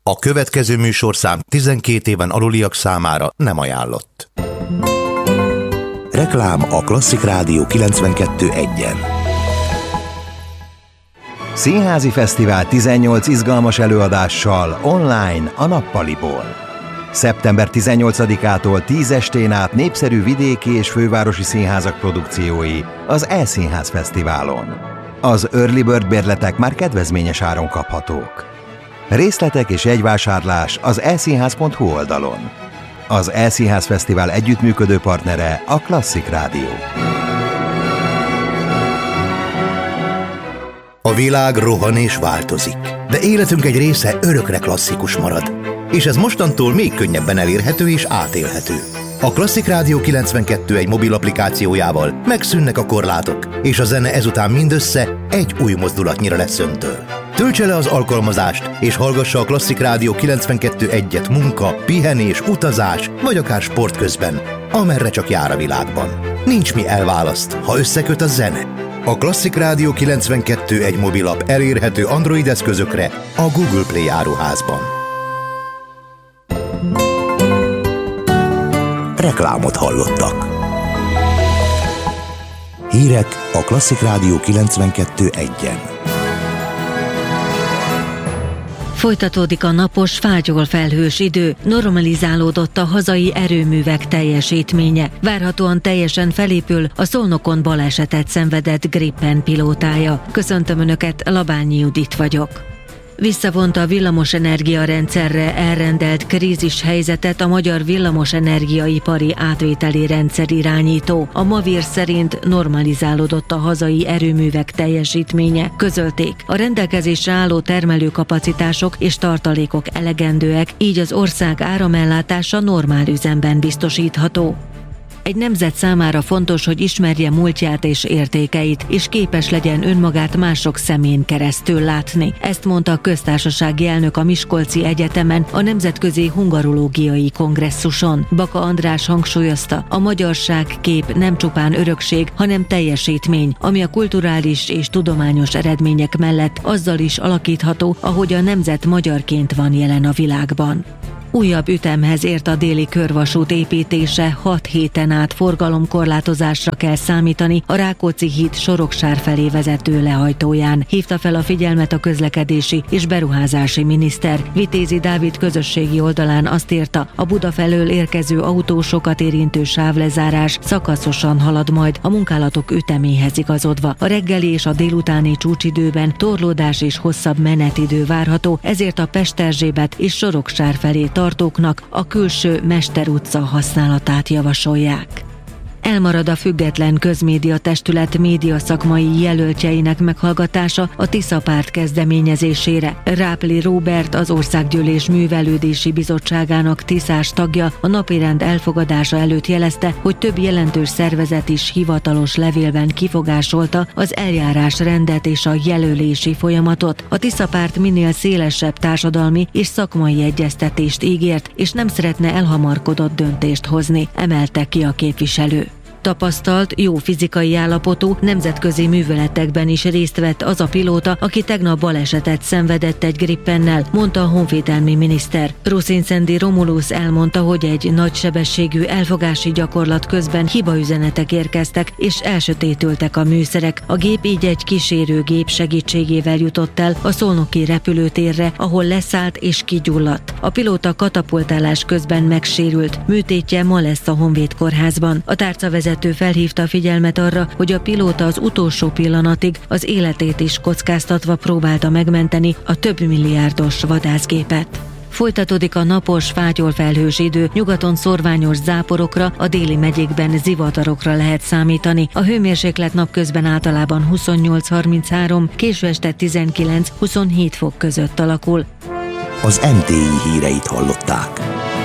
A következő műsorszám 12 éven aluliak számára nem ajánlott. Reklám a Klasszik Rádió 92.1-en. Színházi Fesztivál 18 izgalmas előadással online a Nappaliból. Szeptember 18-ától 10 estén át népszerű vidéki és fővárosi színházak produkciói az E-Színház Fesztiválon. Az Early Bird bérletek már kedvezményes áron kaphatók. Részletek és jegyvásárlás az eszínház.hu oldalon. Az E-Színház Fesztivál együttműködő partnere a Klasszik Rádió. A világ rohan és változik, de életünk egy része örökre klasszikus marad. És ez mostantól még könnyebben elérhető és átélhető. A Klasszik Rádió 92.1 mobil applikációjával megszűnnek a korlátok, és a zene ezután mindössze egy új mozdulatnyira lesz öntől. Töltse le az alkalmazást, és hallgassa a Klasszik Rádió 92.1-et munka, pihenés, utazás, vagy akár sport közben, amerre csak jár a világban. Nincs mi elválaszt, ha összeköt a zene. A Klasszik Rádió 92.1 mobilap elérhető Android eszközökre a Google Play áruházban. Reklámot hallottak. Hírek a Klasszik Rádió 92.1-en. Folytatódik a napos, fátyol-felhős idő, normalizálódott a hazai erőművek teljesítménye. Várhatóan teljesen felépül a Szolnokon balesetet szenvedett Gripen pilótája. Köszöntöm Önöket, Labányi Judit vagyok. Visszavonta a villamosenergia rendszerre elrendelt krízis helyzetet a Magyar Villamosenergiaipari Átvételi Rendszer irányító. A Mavír szerint normalizálódott a hazai erőművek teljesítménye, közölték. A rendelkezésre álló termelőkapacitások és tartalékok elegendőek, így az ország áramellátása normál üzemben biztosítható. Egy nemzet számára fontos, hogy ismerje múltját és értékeit, és képes legyen önmagát mások szemén keresztül látni. Ezt mondta a köztársasági elnök a Miskolci Egyetemen a Nemzetközi Hungarológiai Kongresszuson. Baka András hangsúlyozta, a magyarság kép nem csupán örökség, hanem teljesítmény, ami a kulturális és tudományos eredmények mellett azzal is alakítható, ahogy a nemzet magyarként van jelen a világban. Újabb ütemhez ért a déli körvasút építése, 6 héten át forgalomkorlátozásra kell számítani a Rákóczi híd Soroksár felé vezető lehajtóján. Hívta fel a figyelmet a közlekedési és beruházási miniszter. Vitézi Dávid közösségi oldalán azt írta, a Buda felől érkező autósokat érintő sávlezárás szakaszosan halad majd a munkálatok üteméhez igazodva. A reggeli és a délutáni csúcsidőben torlódás és hosszabb menetidő várható, ezért a Pesterzsébet és Soroksár felé tartóknak a külső Mester utca használatát javasolják. Elmarad a Független Közmédia Testület médiaszakmai jelöltjeinek meghallgatása a Tisza Párt kezdeményezésére. Rápli Róbert, az Országgyűlés Művelődési Bizottságának tiszás tagja a napirend elfogadása előtt jelezte, hogy több jelentős szervezet is hivatalos levélben kifogásolta az eljárásrendet és a jelölési folyamatot. A Tisza Párt minél szélesebb társadalmi és szakmai egyeztetést ígért, és nem szeretne elhamarkodott döntést hozni, emelte ki a képviselő. Tapasztalt, jó fizikai állapotú, nemzetközi műveletekben is részt vett az a pilóta, aki tegnap balesetet szenvedett egy Gripennel, mondta a honvédelmi miniszter. Ruszinszendi Romulus elmondta, hogy egy nagysebességű elfogási gyakorlat közben hibaüzenetek érkeztek, és elsötétültek a műszerek. A gép így egy kísérőgép segítségével jutott el a szolnoki repülőtérre, ahol leszállt és kigyulladt. A pilóta katapultálás közben megsérült, műtétje ma lesz a Honvéd kórházban. A tárcavezető felhívta a figyelmet arra, hogy a pilóta az utolsó pillanatig az életét is kockáztatva próbálta megmenteni a több milliárdos vadászgépet. Folytatódik a napos, fátyol-felhős idő, nyugaton szorványos záporokra, a déli megyékben zivatarokra lehet számítani. A hőmérséklet napközben általában 28-33, késő este 19-27 fok között alakul. Az NTI híreit hallották.